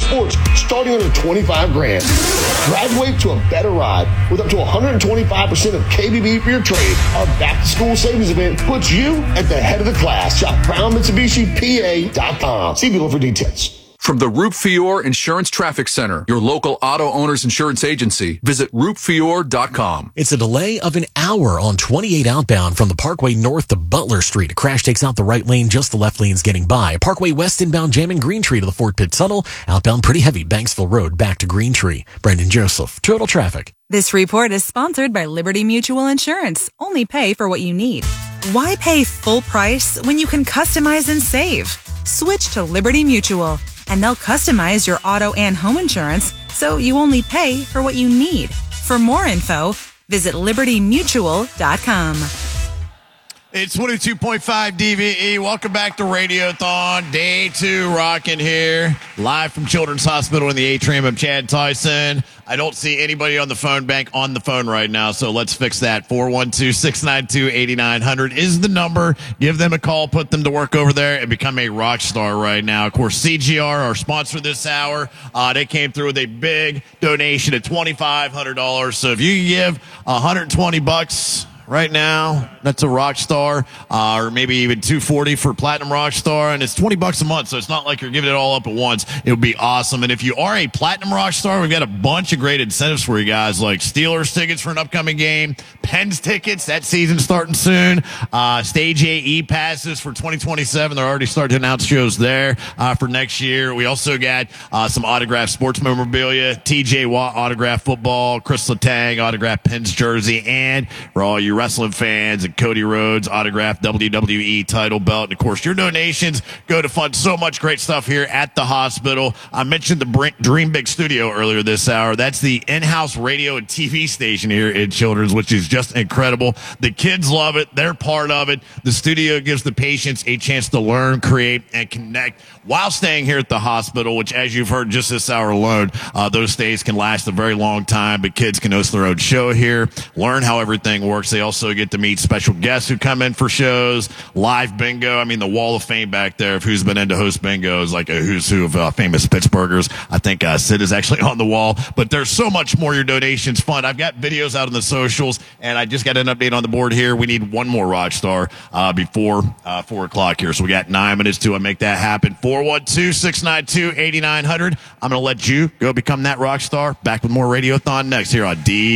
sports starting under 25 grand. Graduate to a better ride with up to 125% of KBB for your trade. Our back-to-school savings event puts you at the head of the class. Shop BrownMitsubishiPA.com. See below for details. From the Roop Fior Insurance Traffic Center, your local auto owner's insurance agency, visit roopfior.com. It's a delay of an hour on 28 outbound from the Parkway north to Butler Street. A crash takes out the right lane, just the left lane's getting by. Parkway west inbound jamming Green Tree to the Fort Pitt Tunnel. Outbound pretty heavy Banksville Road back to Green Tree. Brendan Joseph, Total Traffic. This report is sponsored by Liberty Mutual Insurance. Only pay for what you need. Why pay full price when you can customize and save? Switch to Liberty Mutual, and they'll customize your auto and home insurance so you only pay for what you need. For more info, visit libertymutual.com. It's 22.5 DVE. Welcome back to Radiothon. Day 2 rocking here. Live from Children's Hospital in the atrium. I'm Chad Tyson. I don't see anybody on the phone bank on the phone right now, so let's fix that. 412-692-8900 is the number. Give them a call, put them to work over there, and become a rock star right now. Of course, CGR, our sponsor this hour, they came through with a big donation of $2,500. So if you give $120 right now, that's a rock star, or maybe even $240 for Platinum Rock Star, and it's $20 a month, so it's not like you're giving it all up at once. It would be awesome. And if you are a Platinum Rock Star, we've got a bunch of great incentives for you guys, like Steelers tickets for an upcoming game, Pens tickets, that season starting soon, Stage AE passes for 2027. They're already starting to announce shows there for next year. We also got some autographed sports memorabilia, TJ Watt autographed football, Chris Letang autographed Pens jersey, and for all you wrestling fans, and Cody Rhodes autographed WWE title belt. And of course, your donations go to fund so much great stuff here at the hospital. I mentioned the Dream Big Studio earlier this hour. That's the in-house radio and TV station here at Children's, which is just incredible. The kids love it. They're part of it. The studio gives the patients a chance to learn, create, and connect while staying here at the hospital, which, as you've heard just this hour alone, those stays can last a very long time, but kids can host their own show here, learn how everything works. They also get to meet special guests who come in for shows, live bingo. I mean, the wall of fame back there of who's been in to host bingo is like a who's who of famous Pittsburghers. I think Sid is actually on the wall, but there's so much more your donations fund. I've got videos out on the socials, and I just got an update on the board here. We need one more rock star before 4 o'clock here, so we got 9 minutes to make that happen. 412-692-8900. I'm going to let you go become that rock star. Back with more Radiothon next here on D.